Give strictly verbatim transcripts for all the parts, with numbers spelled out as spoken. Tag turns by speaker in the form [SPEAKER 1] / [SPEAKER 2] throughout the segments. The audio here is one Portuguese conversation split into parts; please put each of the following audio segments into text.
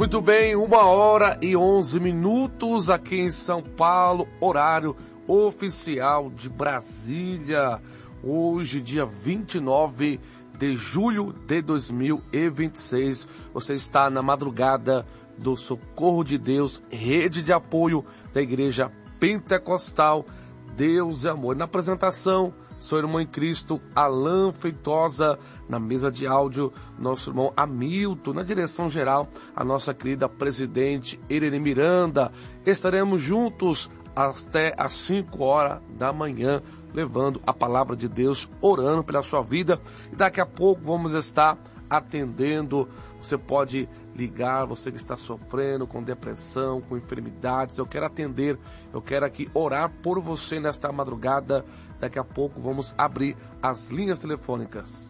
[SPEAKER 1] Muito bem, uma hora e onze minutos aqui em São Paulo, horário oficial de Brasília. Hoje, dia vinte e nove de julho de dois mil e vinte e seis, você está na madrugada do Socorro de Deus, rede de apoio da Igreja Pentecostal Deus é Amor. Na apresentação, seu irmão em Cristo, Alain Feitosa. Na mesa de áudio, nosso irmão Hamilton. Na direção geral, a nossa querida presidente Irene Miranda. Estaremos juntos até às cinco horas da manhã, levando a palavra de Deus, orando pela sua vida. E daqui a pouco vamos estar atendendo. Você pode ligar, você que está sofrendo com depressão, com enfermidades. Eu quero atender, eu quero aqui orar por você nesta madrugada. Daqui a pouco vamos abrir as linhas telefônicas.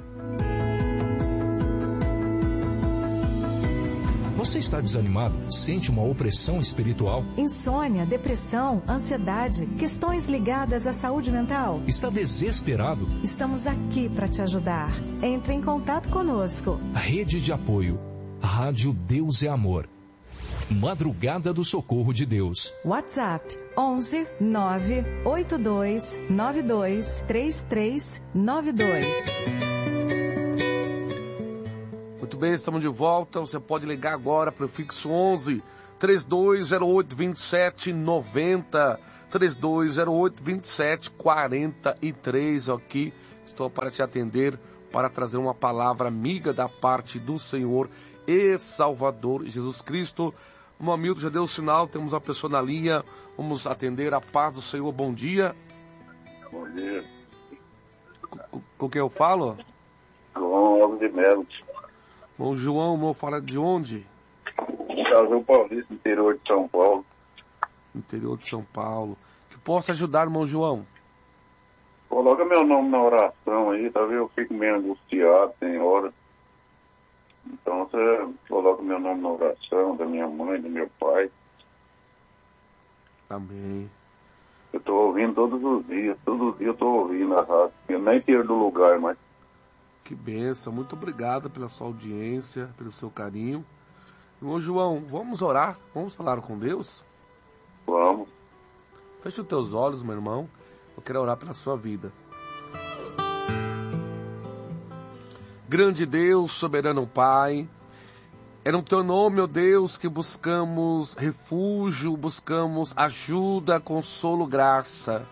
[SPEAKER 2] Você está desanimado? Sente uma opressão espiritual?
[SPEAKER 3] Insônia, depressão, ansiedade, questões ligadas à saúde mental?
[SPEAKER 2] Está desesperado?
[SPEAKER 3] Estamos aqui para te ajudar. Entre em contato conosco.
[SPEAKER 2] Rede de apoio. Rádio Deus é Amor. Madrugada do Socorro de Deus.
[SPEAKER 3] WhatsApp onze nove oito dois nove dois três três nove dois.
[SPEAKER 1] Muito bem, estamos de volta. Você pode ligar agora para o fixo onze três dois zero oito dois sete nove zero, três dois zero oito dois sete quatro três. Aqui estou para te atender, para trazer uma palavra amiga da parte do Senhor e Salvador Jesus Cristo. O Hamilton já deu o sinal, temos uma pessoa na linha, vamos atender. A paz do Senhor, bom dia.
[SPEAKER 4] Bom dia.
[SPEAKER 1] Com, com quem eu falo?
[SPEAKER 4] João Alves de Melo.
[SPEAKER 1] Bom, João, vou falar de onde?
[SPEAKER 4] Brasil Paulista, interior de São Paulo.
[SPEAKER 1] Interior de São Paulo. Que posso ajudar, irmão João?
[SPEAKER 4] Coloca meu nome na oração aí, tá vendo? Eu fico meio angustiado, tem hora. Então você coloca meu nome na oração, da minha mãe, do meu pai.
[SPEAKER 1] Amém.
[SPEAKER 4] Eu tô ouvindo todos os dias, todos os dias eu tô ouvindo a rádio. Eu nem tiro do lugar, mas...
[SPEAKER 1] Que bênção, muito obrigado pela sua audiência, pelo seu carinho. Irmão João, vamos orar? Vamos falar com Deus?
[SPEAKER 4] Vamos.
[SPEAKER 1] Feche os teus olhos, meu irmão. Eu quero orar pela sua vida. Grande Deus, soberano Pai, é no Teu nome, ó Deus, que buscamos refúgio, buscamos ajuda, consolo, graça.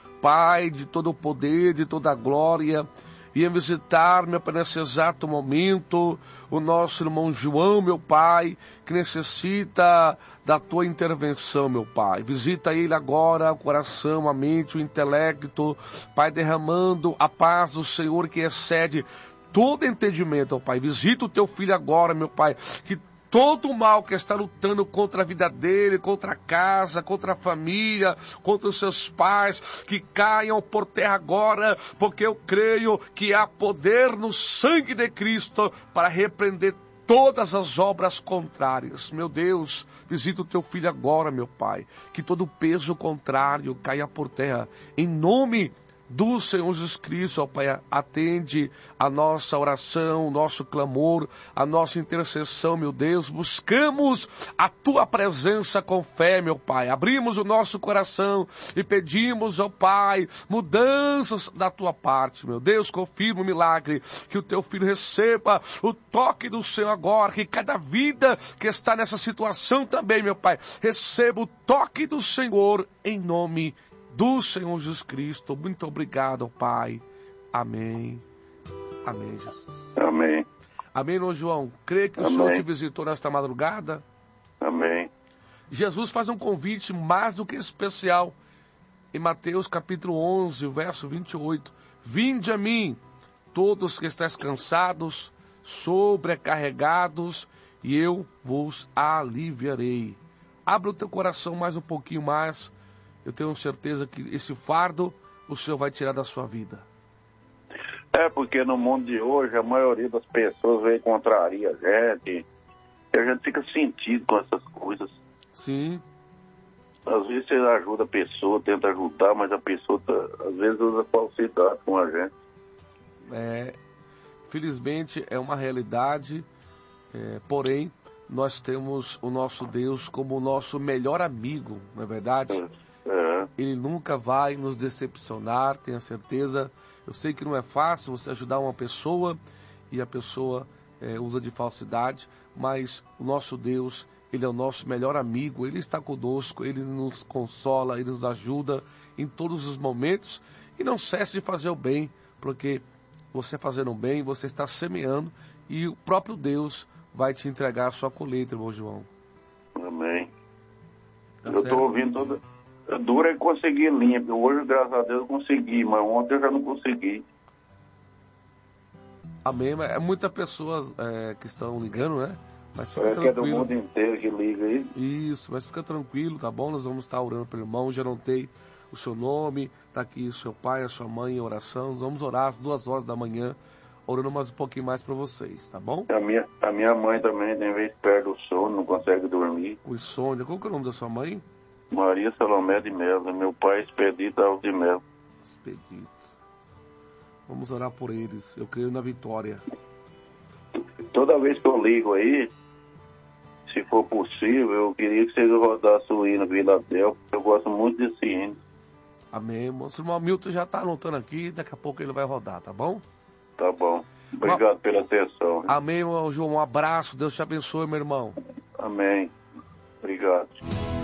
[SPEAKER 1] Pai de todo o poder, de toda a glória, venha visitar, meu Pai, nesse exato momento, o nosso irmão João, meu Pai, que necessita da Tua intervenção, meu Pai. Visita ele agora, o coração, a mente, o intelecto, Pai, derramando a paz do Senhor que excede todo entendimento, ó Pai. Visita o Teu filho agora, meu Pai, que todo o mal que está lutando contra a vida dele, contra a casa, contra a família, contra os seus pais, que caiam por terra agora, porque eu creio que há poder no sangue de Cristo para repreender todas as obras contrárias. Meu Deus, visita o Teu filho agora, meu Pai, que todo peso contrário caia por terra, em nome do Senhor Jesus Cristo, ó Pai. Atende a nossa oração, o nosso clamor, a nossa intercessão, meu Deus. Buscamos a Tua presença com fé, meu Pai. Abrimos o nosso coração e pedimos, ó Pai, mudanças da Tua parte, meu Deus. Confirma o milagre, que o Teu filho receba o toque do Senhor agora, que cada vida que está nessa situação também, meu Pai, receba o toque do Senhor em nome de do Senhor Jesus Cristo. Muito obrigado, Pai. Amém. Amém, Jesus.
[SPEAKER 4] Amém.
[SPEAKER 1] Amém, irmão João. Crê que o
[SPEAKER 4] Amém.
[SPEAKER 1] Senhor te visitou nesta madrugada?
[SPEAKER 4] Amém.
[SPEAKER 1] Jesus faz um convite mais do que especial. Em Mateus capítulo onze, verso vinte e oito. Vinde a mim, todos que estáis cansados, sobrecarregados, e eu vos aliviarei. Abra o teu coração mais um pouquinho mais. Eu tenho certeza que esse fardo o Senhor vai tirar da sua vida.
[SPEAKER 4] É, porque no mundo de hoje a maioria das pessoas vem contraria a gente. E a gente fica sentido com essas coisas.
[SPEAKER 1] Sim.
[SPEAKER 4] Às vezes você ajuda a pessoa, tenta ajudar, mas a pessoa tá, às vezes usa falsidade com a gente.
[SPEAKER 1] É, felizmente é uma realidade, é, porém nós temos o nosso Deus como o nosso melhor amigo, não é verdade?
[SPEAKER 4] É.
[SPEAKER 1] Ele nunca vai nos decepcionar, tenha certeza. Eu sei que não é fácil você ajudar uma pessoa e a pessoa é, usa de falsidade, mas o nosso Deus, Ele é o nosso melhor amigo, Ele está conosco, Ele nos consola, Ele nos ajuda em todos os momentos. E não cesse de fazer o bem, porque você fazendo o bem, você está semeando e o próprio Deus vai te entregar a sua colheita, irmão João.
[SPEAKER 4] Amém.
[SPEAKER 1] Tá
[SPEAKER 4] eu
[SPEAKER 1] certo?
[SPEAKER 4] estou ouvindo toda... Dura é conseguir linha. Hoje, graças a Deus, eu consegui, mas ontem eu já não consegui.
[SPEAKER 1] Amém. É muitas pessoas é, que estão ligando, né? Mas fica
[SPEAKER 4] Parece que é do
[SPEAKER 1] tranquilo.
[SPEAKER 4] mundo inteiro que liga aí.
[SPEAKER 1] Isso, mas fica tranquilo, tá bom? Nós vamos estar orando pelo irmão. Já anotei o seu nome, tá aqui o seu pai, a sua mãe em oração. Nós vamos orar às duas horas da manhã, orando mais um pouquinho mais para vocês, tá bom?
[SPEAKER 4] A minha, a minha mãe também, tem vez perde o sono, não consegue dormir.
[SPEAKER 1] O insônia. Qual que é o nome da sua mãe?
[SPEAKER 4] Maria Salomé de Melo, meu pai Expedito Alves de Melo.
[SPEAKER 1] Expedito. Vamos orar por eles. Eu creio na vitória.
[SPEAKER 4] Toda vez que eu ligo aí, se for possível, eu queria que vocês rodassem o hino Vila Del, porque eu gosto muito desse hino.
[SPEAKER 1] Amém, irmão. O irmão Milton já está anotando aqui, daqui a pouco ele vai rodar, tá bom?
[SPEAKER 4] Tá bom. Obrigado Uma... pela atenção.
[SPEAKER 1] Amém, irmão João. Um abraço. Deus te abençoe, meu irmão.
[SPEAKER 4] Amém. Obrigado.